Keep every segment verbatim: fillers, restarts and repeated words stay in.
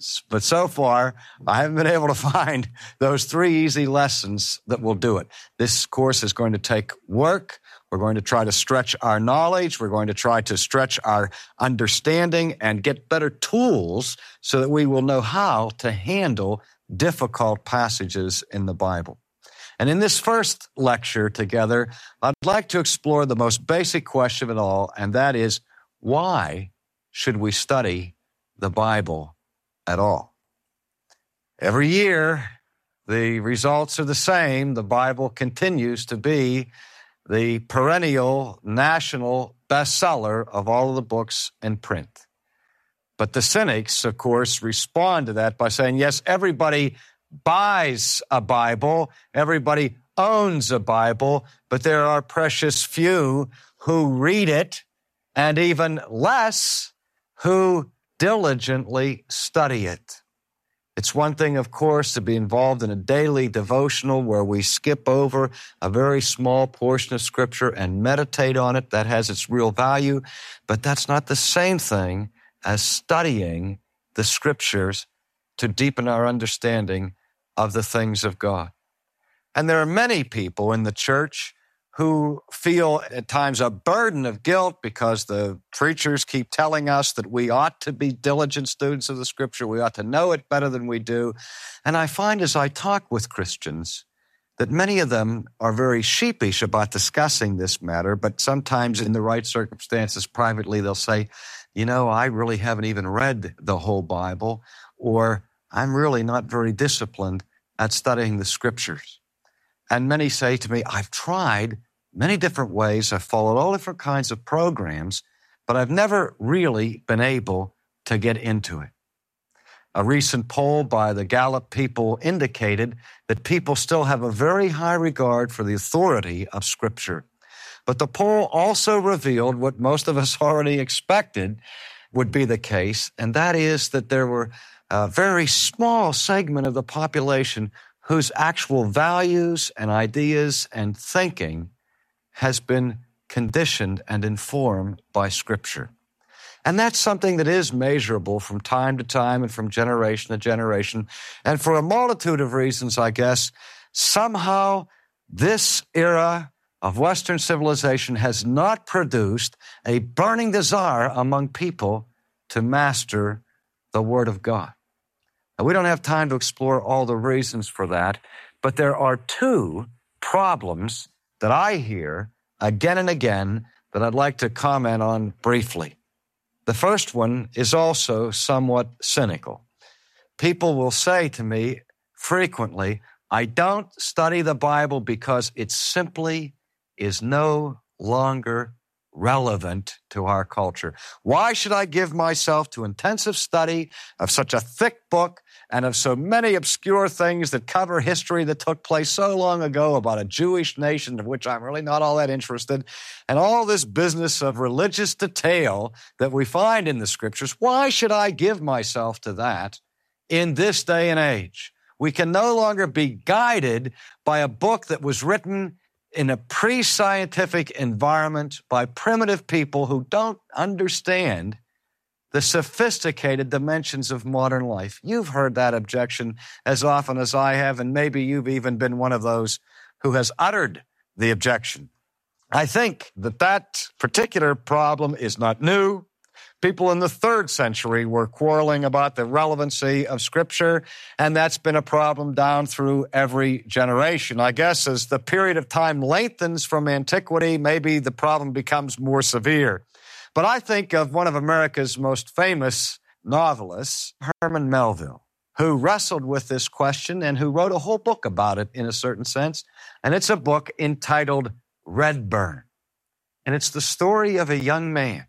lessons. But so far, I haven't been able to find those three easy lessons that will do it. This course is going to take work. We're going to try to stretch our knowledge. We're going to try to stretch our understanding and get better tools so that we will know how to handle difficult passages in the Bible. And in this first lecture together, I'd like to explore the most basic question of it all, and that is, why should we study the Bible at all? Every year, the results are the same. The Bible continues to be the perennial national bestseller of all of the books in print. But the cynics, of course, respond to that by saying, yes, everybody buys a Bible, everybody owns a Bible, but there are precious few who read it, and even less who diligently study it. It's one thing, of course, to be involved in a daily devotional where we skip over a very small portion of Scripture and meditate on it. That has its real value, but that's not the same thing as studying the Scriptures to deepen our understanding of the things of God. And there are many people in the church who feel at times a burden of guilt because the preachers keep telling us that we ought to be diligent students of the Scripture, we ought to know it better than we do. And I find as I talk with Christians that many of them are very sheepish about discussing this matter, but sometimes in the right circumstances privately they'll say, you know, I really haven't even read the whole Bible, or I'm really not very disciplined at studying the Scriptures. And many say to me, I've tried many different ways, I've followed all different kinds of programs, but I've never really been able to get into it. A recent poll by the Gallup people indicated that people still have a very high regard for the authority of Scripture. But the poll also revealed what most of us already expected would be the case, and that is that there were a very small segment of the population whose actual values and ideas and thinking has been conditioned and informed by Scripture. And that's something that is measurable from time to time and from generation to generation. And for a multitude of reasons, I guess, somehow this era of Western civilization has not produced a burning desire among people to master the Word of God. Now, we don't have time to explore all the reasons for that, but there are two problems that I hear again and again that I'd like to comment on briefly. The first one is also somewhat cynical. People will say to me frequently, I don't study the Bible because it simply is no longer relevant to our culture. Why should I give myself to intensive study of such a thick book and of so many obscure things that cover history that took place so long ago about a Jewish nation of which I'm really not all that interested, and all this business of religious detail that we find in the Scriptures? Why should I give myself to that in this day and age? We can no longer be guided by a book that was written in a pre-scientific environment by primitive people who don't understand the sophisticated dimensions of modern life. You've heard that objection as often as I have, and maybe you've even been one of those who has uttered the objection. I think that that particular problem is not new. People in the third century were quarreling about the relevancy of Scripture, and that's been a problem down through every generation. I guess as the period of time lengthens from antiquity, maybe the problem becomes more severe. But I think of one of America's most famous novelists, Herman Melville, who wrestled with this question and who wrote a whole book about it in a certain sense. And it's a book entitled Redburn. And it's the story of a young man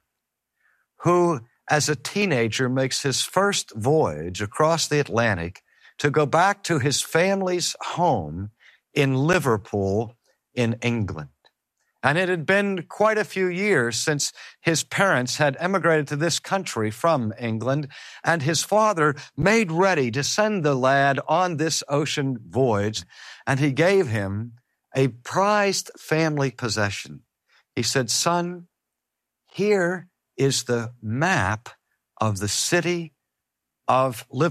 who, as a teenager, makes his first voyage across the Atlantic to go back to his family's home in Liverpool in England. And it had been quite a few years since his parents had emigrated to this country from England, and his father made ready to send the lad on this ocean voyage, and he gave him a prized family possession. He said, son, here is the map of the city of Liverpool.